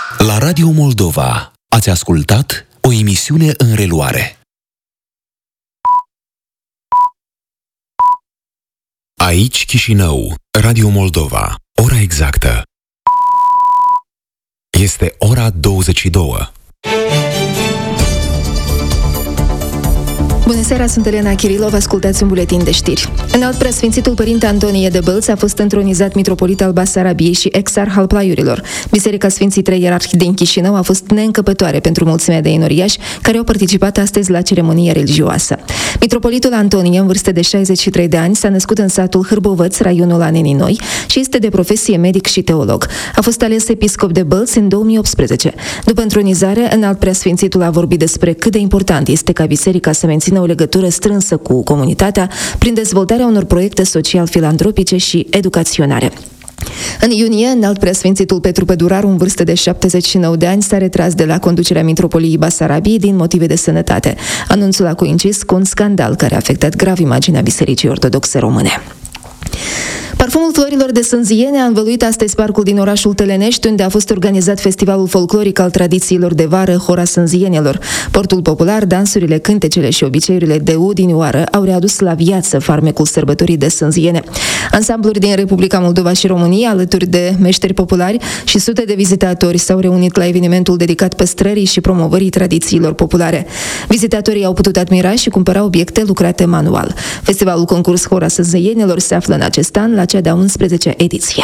La Radio Moldova ați ascultat o emisiune în reluare. Aici Chișinău, Radio Moldova. Ora exactă este ora 22. Bună seara, sunt Elena Chirilov, ascultați un buletin de știri. Înalt preasfințitul părinte Antonie de Bălți a fost întronizat mitropolit al Basarabiei și exarh al Plaiurilor. Biserica Sfinții Trei Ierarhi din Chișinău a fost neîncăpătoare pentru mulțimea de enoriași care au participat astăzi la ceremonia religioasă. Mitropolitul Antonie, în vârstă de 63 de ani, s-a născut în satul Hârbovăț, raionul Anenii Noi, și este de profesie medic și teolog. A fost ales episcop de Bălți în 2018. După întronizare, înalt preasfințitul a vorbit despre cât de important este ca biserica să mențină o legătură strânsă cu comunitatea prin dezvoltarea unor proiecte social-filantropice și educaționare. În iunie, înalt preasfințitul Petru Păduraru, în vârstă de 79 de ani, s-a retras de la conducerea mitropoliei Basarabiei din motive de sănătate. Anunțul a coincis cu un scandal care a afectat grav imaginea Bisericii Ortodoxe Române. Parfumul florilor de sânziene a învăluit astăzi parcul din orașul Tălenești, unde a fost organizat festivalul folcloric al tradițiilor de vară, Hora Sânzienelor. Portul popular, dansurile, cântecele și obiceiurile de odinioară au readus la viață farmecul sărbătorii de sânziene. Ansambluri din Republica Moldova și România, alături de meșteri populari și sute de vizitatori s-au reunit la evenimentul dedicat păstrării și promovării tradițiilor populare. Vizitatorii au putut admira și cumpăra obiecte lucrate manual. Festivalul concurs Hora Sânzienelor se află în acest an la cea de-a 11-a ediție.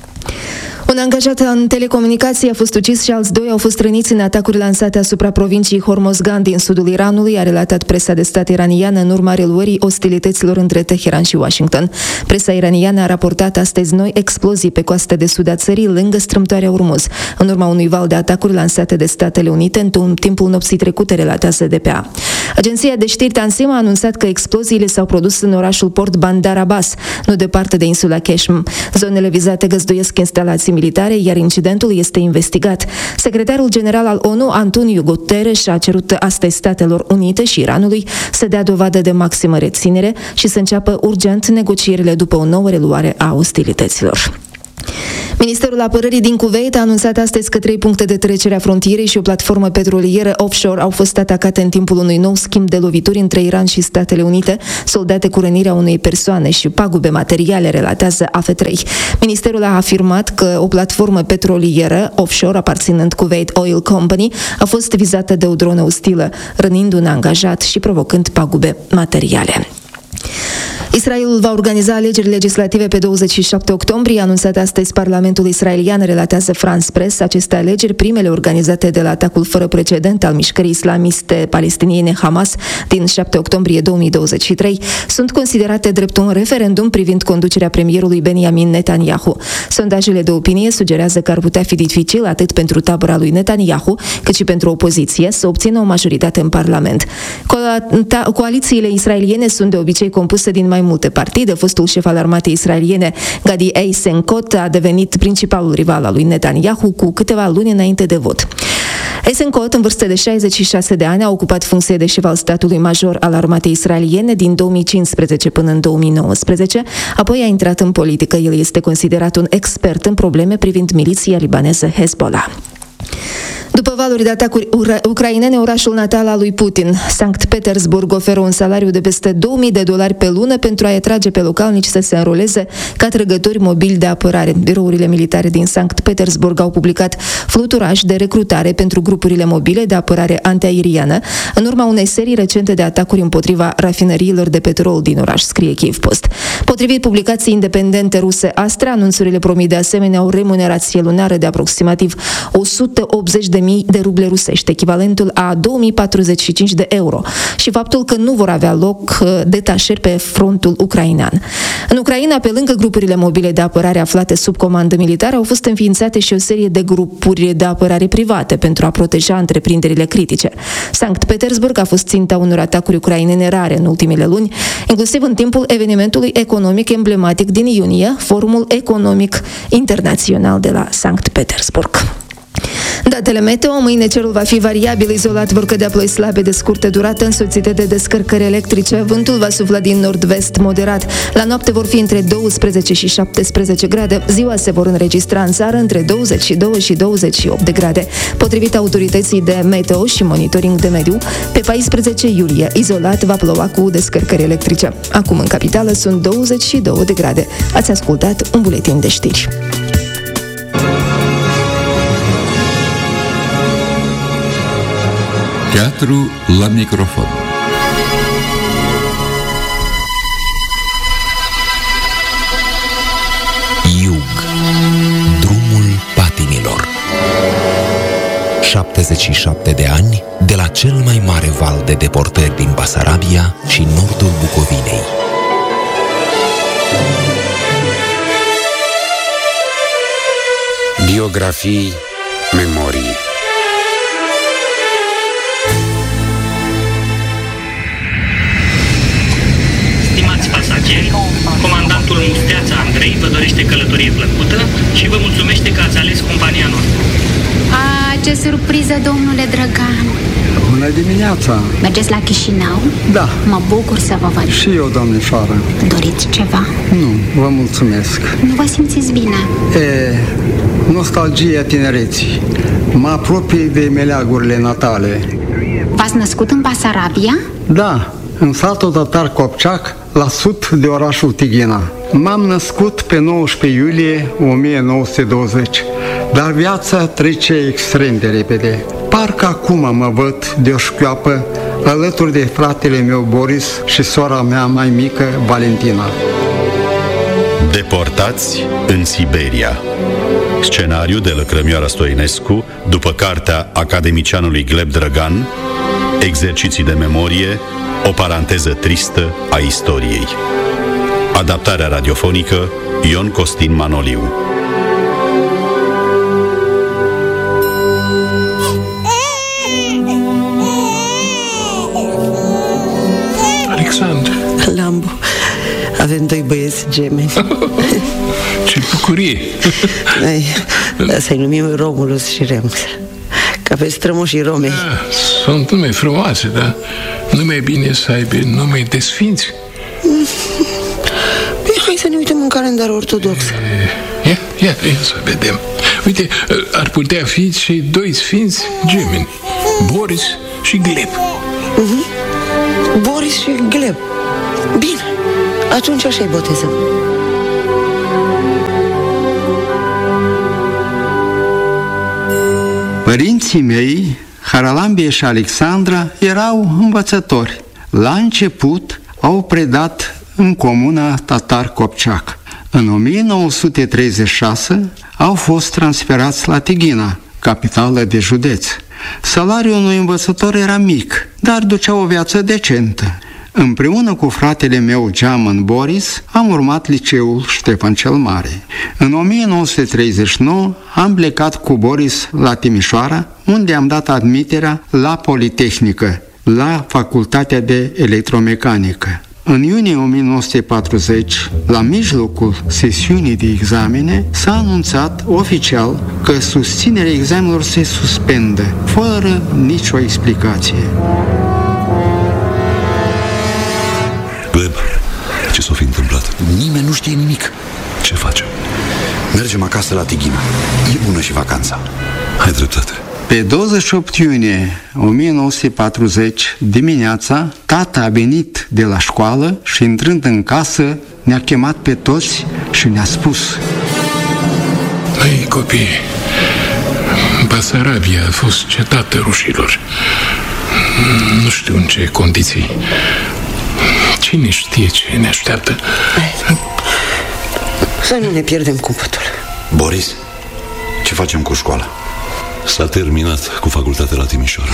Un angajat în telecomunicații a fost ucis și alți doi au fost răniți în atacuri lansate asupra provinciei Hormozgan din sudul Iranului, a relatat presa de stat iraniană în urma reluării ostilităților între Teheran și Washington. Presa iraniană a raportat astăzi noi explozii pe coasta de sud a țării, lângă strâmtoarea Urmuz, în urma unui val de atacuri lansate de Statele Unite în timpul nopții trecute, relatează DPA. Agenția de știri Tansim a anunțat că exploziile s-au produs în orașul port Bandar Abbas, nu departe de insula Keshm. Zonele vizate găzduiesc instalații militare, iar incidentul este investigat. Secretarul general al ONU, Antonio Guterres, a cerut astăzi Statelor Unite și Iranului să dea dovadă de maximă reținere și să înceapă urgent negocierile după o nouă reluare a ostilităților. Ministerul Apărării din Kuwait a anunțat astăzi că 3 puncte de trecere a frontierei și o platformă petrolieră offshore au fost atacate în timpul unui nou schimb de lovituri între Iran și Statele Unite, soldate cu rănirea unei persoane și pagube materiale, relatează AF3. Ministerul a afirmat că o platformă petrolieră offshore aparținând Kuwait Oil Company a fost vizată de o dronă ostilă, rănind un angajat și provocând pagube materiale. Israelul va organiza alegeri legislative pe 27 octombrie, a anunțat astăzi Parlamentul israelian, relatează France Press. Aceste alegeri, primele organizate de la atacul fără precedent al mișcării islamiste palestiniene Hamas din 7 octombrie 2023, sunt considerate drept un referendum privind conducerea premierului Benjamin Netanyahu. Sondajele de opinie sugerează că ar putea fi dificil atât pentru tabăra lui Netanyahu, cât și pentru opoziție să obțină o majoritate în Parlament. Coalițiile israeliene sunt de obicei compuse din mai multe partide. Fostul șef al armatei israeliene, Gadi Eisenkot, a devenit principalul rival al lui Netanyahu cu câteva luni înainte de vot. Eisenkot, în vârstă de 66 de ani, a ocupat funcția de șef al statului major al armatei israeliene din 2015 până în 2019, apoi a intrat în politică. El este considerat un expert în probleme privind miliția libaneză Hezbollah. După valuri de atacuri ucrainene, orașul natal al lui Putin, Sankt Petersburg, oferă un salariu de peste $2000 pe lună pentru a-i atrage pe localnici să se înroleze ca trăgători mobili de apărare. Birourile militare din Sankt Petersburg au publicat fluturaj de recrutare pentru grupurile mobile de apărare antiaeriană, în urma unei serii recente de atacuri împotriva rafinăriilor de petrol din oraș, scrie Kyiv Post. Potrivit publicației independente ruse Astra, anunțurile promit de asemenea o remunerație lunară de aproximativ 180.000 de ruble rusești, echivalentul a 2045 de euro, și faptul că nu vor avea loc detașări pe frontul ucrainean. În Ucraina, pe lângă grupurile mobile de apărare aflate sub comandă militară, au fost înființate și o serie de grupuri de apărare private pentru a proteja întreprinderile critice. Sankt Petersburg a fost ținta unor atacuri ucrainene rare în ultimele luni, inclusiv în timpul evenimentului economic emblematic din iunie, Forumul Economic Internațional de la Sankt Petersburg. Datele meteo: mâine cerul va fi variabil, izolat vor cădea ploi slabe de scurtă durată, însoțite de descărcări electrice. Vântul va sufla din nord-vest moderat. La noapte vor fi între 12 și 17 grade. Ziua se vor înregistra în țară între 22 și 28 de grade. Potrivit autorității de meteo și monitoring de mediu, pe 14 iulie, izolat va ploua cu descărcări electrice. Acum în capitală sunt 22 de grade. Ați ascultat un buletin de știri. Teatru la microfon. Iug, drumul patimilor. 77 de ani de la cel mai mare val de deportări din Basarabia și nordul Bucovinei. Biografii, memorii. Stimați pasageri, comandantul Musteața Andrei vă dorește călătorie plăcută și vă mulțumește că ați ales compania noastră. Ce surpriză, domnule Drăgan! Bună dimineața! Mergeți la Chișinău? Da. Mă bucur să vă văd. Și eu, domnișoară. Doriți ceva? Nu, vă mulțumesc. Nu vă simțiți bine? Nostalgia tinereții. Mă apropii de meleagurile natale. V-ați născut în Basarabia? Da, în satul tatar Copceac, la sud de orașul Tighina. M-am născut pe 19 iulie 1920, dar viața trece extrem de repede. Parcă acum mă văd de o șchioapă alături de fratele meu Boris și sora mea mai mică, Valentina. Deportați în Siberia. Scenariu de Lăcrămioara Stoinescu, după cartea academicianului Gleb Drăgan, Exerciții de memorie, o paranteză tristă a istoriei. Adaptarea radiofonică Ion Costin Manoliu. Alexandru. Lambu. Avem 2 băieți gemeni. Ce bucurie! Să-i numim Romulus și Remus, ca pe strămoșii Romei. Sunt nume frumoase, dar nu mai bine să aibă nume de sfinți. Păi hai să ne uităm în calendarul ortodox. Ia să vedem. Uite, ar putea fi cei 2 sfinți gemeni, Boris și Gleb. Boris și Gleb. Bine, atunci așa-i botezăm. Părinții mei, Haralambie și Alexandra, erau învățători. La început au predat în comuna tatar Copceac. În 1936 au fost transferați la Tighina, capitală de județ. Salariul unui învățător era mic, dar ducea o viață decentă. Împreună cu fratele meu, Geamăn Boris, am urmat liceul Ștefan cel Mare. În 1939 am plecat cu Boris la Timișoara, unde am dat admiterea la Politehnică, la Facultatea de Electromecanică. În iunie 1940, la mijlocul sesiunii de examene, s-a anunțat oficial că susținerea examenelor se suspendă, fără nicio explicație. Gleb, ce s-o fi întâmplat? Nimeni nu știe nimic. Ce facem? Mergem acasă la Tighina. E bună și vacanța. Ai dreptate. Pe 28 iunie 1940, dimineața, tata a venit de la școală și, intrând în casă, ne-a chemat pe toți și ne-a spus: Măi, copii, Basarabia a fost cetată rușilor. Nu știu în ce condiții. Cine știe ce ne așteaptă? Să nu ne pierdem cumpătul. Boris, ce facem cu școala? S-a terminat cu facultatea la Timișoara.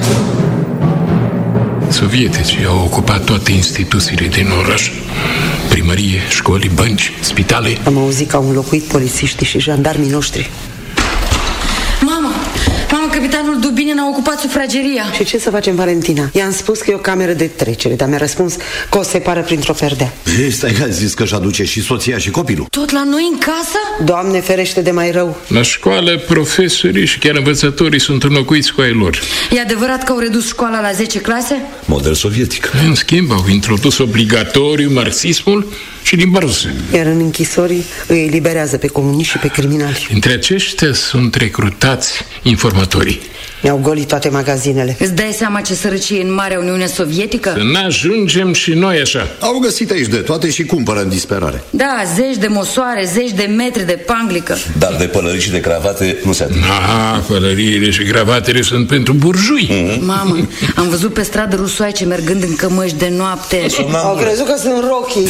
Sovieticii au ocupat toate instituțiile din oraș. Primărie, școli, bănci, spitale. Am auzit că au înlocuit polițiștii și jandarmii noștri. Mamă, capitanul Dubinin a ocupat sufrageria. Și ce să facem, Valentina? I-am spus că e o cameră de trecere, dar mi-a răspuns că o separă printr-o perdea. Stai că a zis că își aduce și soția și copilul. Tot la noi în casă? Doamne ferește de mai rău. La școală, profesorii și chiar învățătorii sunt înlocuiți cu ai lor. E adevărat că au redus școala la 10 clase? Model sovietic. În schimb, au introdus obligatoriu marxismul și limba rusă. Iar în închisori îi eliberează pe comuniști și pe criminali. Între aceștia sunt recrutați informatorii. Mi-au golit toate magazinele. Îți dai seama ce sărăcie în Marea Uniune Sovietică? Să n-ajungem și noi așa. Au găsit aici de toate și cumpără în disperare. Da, zeci de mosoare, zeci de metri de panglică. Dar de pălării și de cravate nu se ating. Pălăriile și cravatele sunt pentru burjui. Mamă, am văzut pe stradă rusoaice mergând în cămăși de noapte. Au crezut că sunt rochii.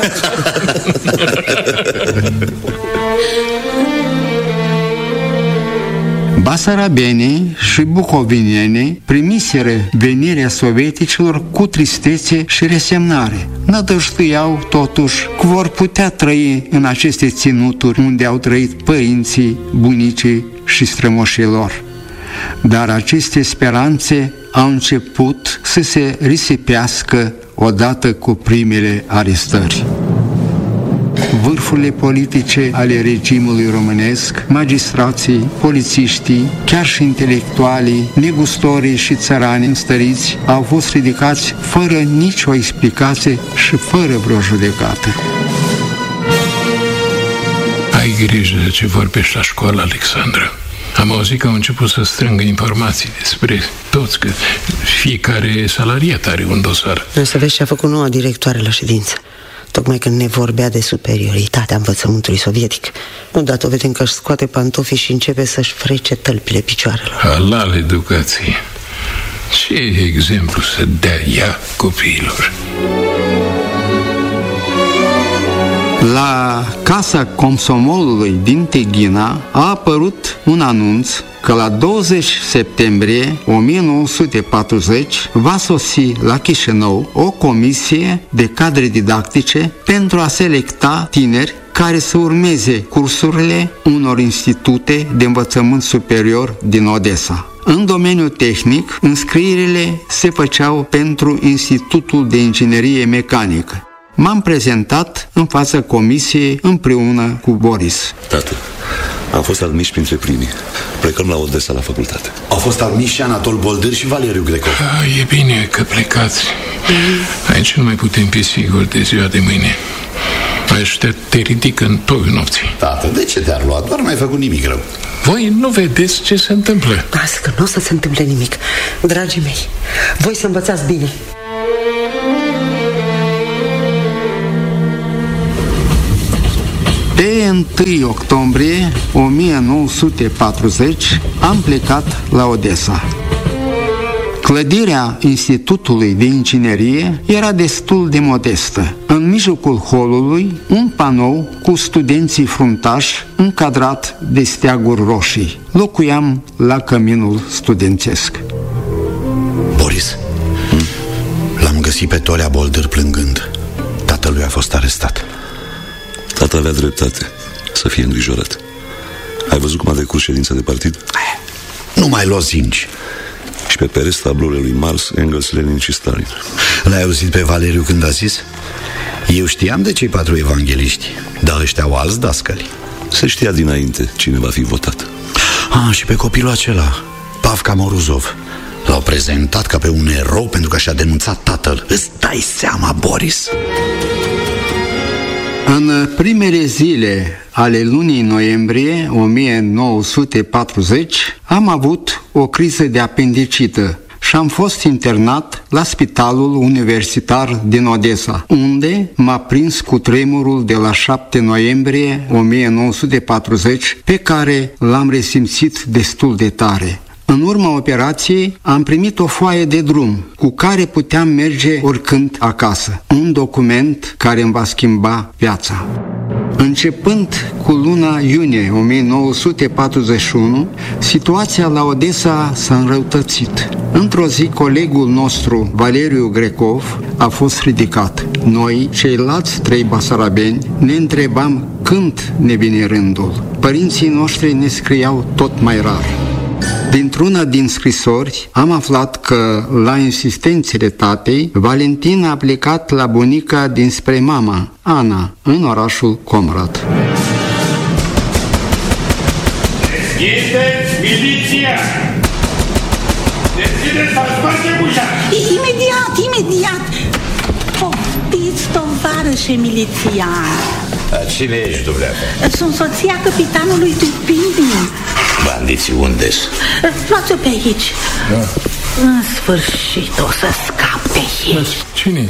Basarabenii și bucovinienii primiseră venirea sovieticilor cu tristețe și resemnare. Nădăjduiau, totuși, că vor putea trăi în aceste ținuturi unde au trăit părinții, bunicii și strămoșii lor. Dar aceste speranțe au început să se risipească odată cu primele arestări. Vârfurile politice ale regimului românesc, magistrații, polițiștii, chiar și intelectualii, negustorii și țăranii înstăriți au fost ridicați fără nicio explicație și fără vreo judecată. Ai grijă de ce vorbești la școală, Alexandra. Am auzit că au început să strângă informații despre toți, că fiecare salariat are un dosar. Noi să vezi ce a făcut noua directoare la ședință. Tocmai când ne vorbea de superioritatea învățământului sovietic, odată vedem că își scoate pantofii și începe să-și frece tălpile picioarelor. Halal educație. Ce exemplu să dea ea copiilor? La Casa Comsomolului din Tighina a apărut un anunț că la 20 septembrie 1940 va sosi la Chișinău o comisie de cadre didactice pentru a selecta tineri care să urmeze cursurile unor institute de învățământ superior din Odessa. În domeniul tehnic, înscrierile se făceau pentru Institutul de Inginerie Mecanică. M-am prezentat în fața comisiei împreună cu Boris. Tată, am fost admiși printre primii. Plecăm la Odessa la facultate. Au fost admiși și Anatol Boldâr și Valeriu Grecov. E bine că plecați. Aici nu mai putem fi siguri de ziua de mâine. Ăștia te ridică în toiul nopții. Tată, de ce te-ar lua? Doar n-ai făcut nimic rău. Voi nu vedeți ce se întâmplă. Lasă că nu o să se întâmple nimic. Dragii mei, voi să învățați bine. Pe 1 octombrie 1940 am plecat la Odessa. Clădirea Institutului de Inginerie era destul de modestă. În mijlocul holului, un panou cu studenții fruntași încadrat de steaguri roșii. Locuiam la căminul studențesc. Boris, l-am găsit pe Tolea Boldâr plângând. Tatălui a fost arestat. Tata avea dreptate să fie îngrijorat. Ai văzut cum a decurs ședința de partid? Nu mai lozinci. Și pe pereți tablourile lui Marx, Engels, Lenin și Stalin. L-ai auzit pe Valeriu când a zis? Eu știam de cei 4 evangeliști, dar ăștia au alți dascăli. Se știa dinainte cine va fi votat. Și pe copilul acela, Pavka Morozov, l-au prezentat ca pe un erou pentru că și-a denunțat tatăl. Îți dai seama, Boris? În primele zile ale lunii noiembrie 1940 am avut o criză de apendicită și am fost internat la Spitalul Universitar din Odessa, unde m-a prins cutremurul de la 7 noiembrie 1940, pe care l-am resimțit destul de tare. În urma operației am primit o foaie de drum cu care puteam merge oricând acasă, un document care îmi va schimba viața. Începând cu luna iunie 1941, situația la Odessa s-a înrăutățit. Într-o zi, colegul nostru, Valeriu Grecov, a fost ridicat. Noi, ceilalți 3 basarabeni, ne întrebam când ne vine rândul. Părinții noștri ne scriau tot mai rar. Dintr-una din scrisori am aflat că, la insistențele tatei, Valentin a plecat la bunica dinspre mama, Ana, în orașul Comrat. Deschideți miliția! Deschideți sau spargem ușa! Imediat! Poftiți, tovarășe milițian! Cine ești, dumneavoastră? Sunt soția capitanului Tupini. Bandiții unde-s? Luați-o pe aici. Da. În sfârșit o să scap de aici. Cine?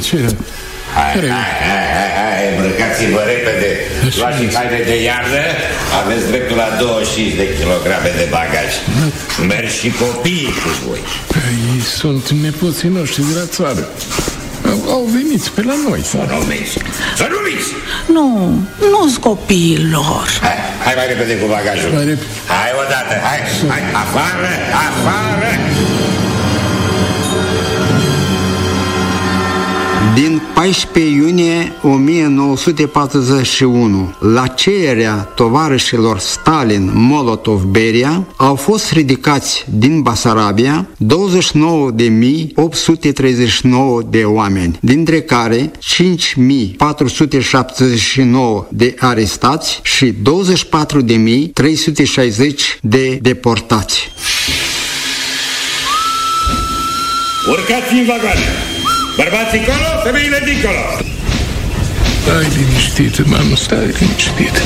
Hai, îmbrăcați-vă repede. Luați haine de iarnă. Aveți dreptul la 25 de kilograme de bagaj. Merg și copiii cu voi. Ei sunt nepoții noștri de la țară. Au venit pe la noi. Să nu miți! Nu-s copiilor. Hai mai repede cu bagajul. Hai odată, hai, afară! Din 14 iunie 1941, la cererea tovarășilor Stalin, Molotov, Beria, au fost ridicați din Basarabia 29.839 de oameni, dintre care 5.479 de arestați și 24.360 de deportați. Urcați în vagoane! Bărbații colo, femeile dincolo! Stai liniștit, stai liniștit.